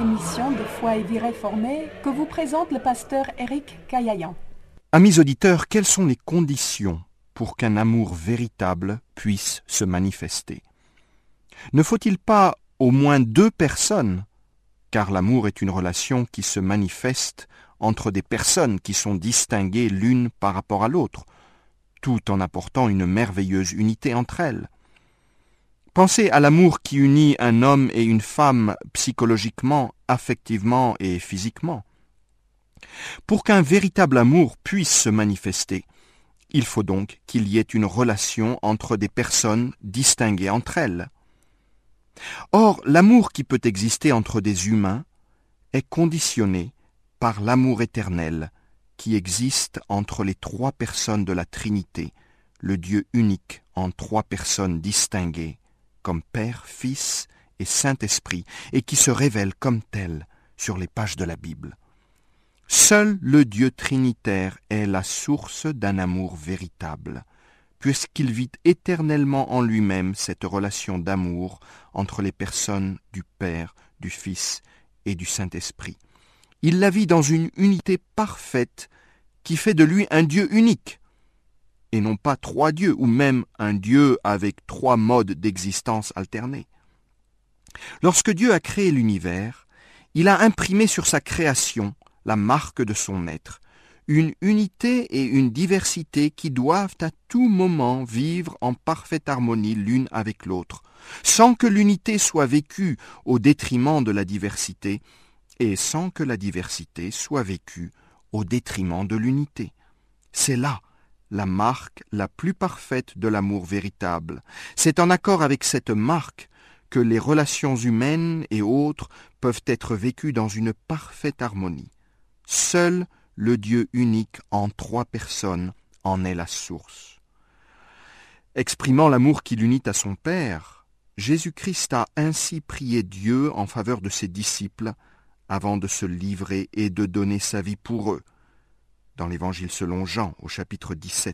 émission de Foi et Vie Réformée que vous présente le pasteur Éric Caillayan. Amis auditeurs, quelles sont les conditions pour qu'un amour véritable puisse se manifester? Ne faut-il pas au moins deux personnes, car l'amour est une relation qui se manifeste entre des personnes qui sont distinguées l'une par rapport à l'autre, tout en apportant une merveilleuse unité entre elles. Pensez à l'amour qui unit un homme et une femme psychologiquement, affectivement et physiquement. Pour qu'un véritable amour puisse se manifester, il faut donc qu'il y ait une relation entre des personnes distinguées entre elles. Or, l'amour qui peut exister entre des humains est conditionné par l'amour éternel qui existe entre les trois personnes de la Trinité, le Dieu unique en trois personnes distinguées, comme Père, Fils et Saint-Esprit, et qui se révèle comme tel sur les pages de la Bible. Seul le Dieu trinitaire est la source d'un amour véritable, puisqu'il vit éternellement en lui-même cette relation d'amour entre les personnes du Père, du Fils et du Saint-Esprit. Il la vit dans une unité parfaite qui fait de lui un Dieu unique, et non pas trois dieux, ou même un Dieu avec trois modes d'existence alternés. Lorsque Dieu a créé l'univers, il a imprimé sur sa création la marque de son être, une unité et une diversité qui doivent à tout moment vivre en parfaite harmonie l'une avec l'autre, sans que l'unité soit vécue au détriment de la diversité et sans que la diversité soit vécue au détriment de l'unité. C'est là la marque la plus parfaite de l'amour véritable. C'est en accord avec cette marque que les relations humaines et autres peuvent être vécues dans une parfaite harmonie. Seul le Dieu unique en trois personnes en est la source. Exprimant l'amour qu'il unit à son Père, Jésus-Christ a ainsi prié Dieu en faveur de ses disciples avant de se livrer et de donner sa vie pour eux, dans l'Évangile selon Jean, au chapitre 17.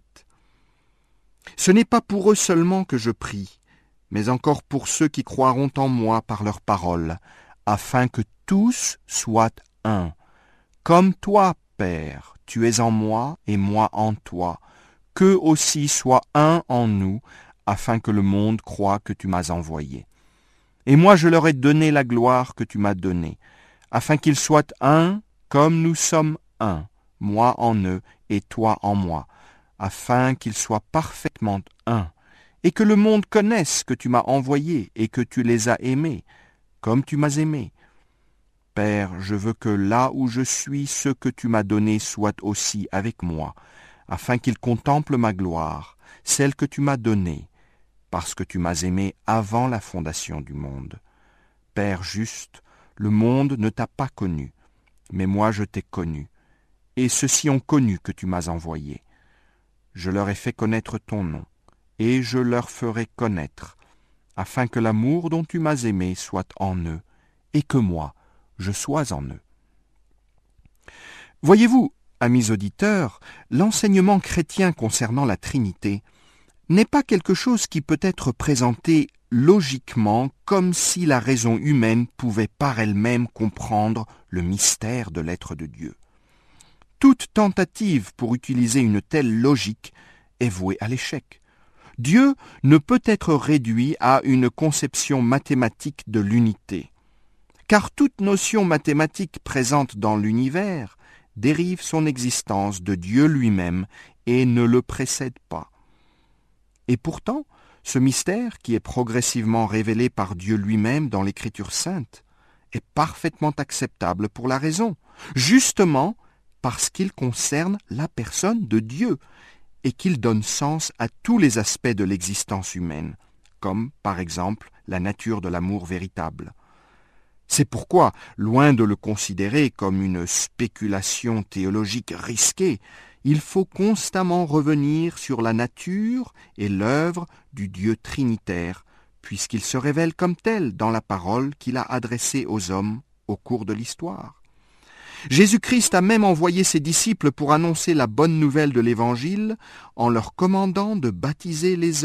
Ce n'est pas pour eux seulement que je prie, mais encore pour ceux qui croiront en moi par leur parole, afin que tous soient un. Comme toi, Père, tu es en moi et moi en toi, qu'eux aussi soient un en nous, afin que le monde croie que tu m'as envoyé. Et moi je leur ai donné la gloire que tu m'as donnée, afin qu'ils soient un comme nous sommes un, moi en eux et toi en moi, afin qu'ils soient parfaitement un, et que le monde connaisse que tu m'as envoyé et que tu les as aimés, comme tu m'as aimé. Père, je veux que là où je suis, ceux que tu m'as donnés soient aussi avec moi, afin qu'ils contemplent ma gloire, celle que tu m'as donnée, parce que tu m'as aimé avant la fondation du monde. Père juste, le monde ne t'a pas connu, mais moi je t'ai connu, et ceux-ci ont connu que tu m'as envoyé. Je leur ai fait connaître ton nom, et je leur ferai connaître, afin que l'amour dont tu m'as aimé soit en eux, et que moi, je sois en eux. Voyez-vous, amis auditeurs, l'enseignement chrétien concernant la Trinité n'est pas quelque chose qui peut être présenté logiquement comme si la raison humaine pouvait par elle-même comprendre le mystère de l'être de Dieu. Toute tentative pour utiliser une telle logique est vouée à l'échec. Dieu ne peut être réduit à une conception mathématique de l'unité, car toute notion mathématique présente dans l'univers dérive son existence de Dieu lui-même et ne le précède pas. Et pourtant, ce mystère, qui est progressivement révélé par Dieu lui-même dans l'Écriture sainte, est parfaitement acceptable pour la raison, justement parce qu'il concerne la personne de Dieu et qu'il donne sens à tous les aspects de l'existence humaine, comme par exemple la nature de l'amour véritable. C'est pourquoi, loin de le considérer comme une spéculation théologique risquée, il faut constamment revenir sur la nature et l'œuvre du Dieu trinitaire, puisqu'il se révèle comme tel dans la parole qu'il a adressée aux hommes au cours de l'histoire. Jésus-Christ a même envoyé ses disciples pour annoncer la bonne nouvelle de l'Évangile en leur commandant de baptiser les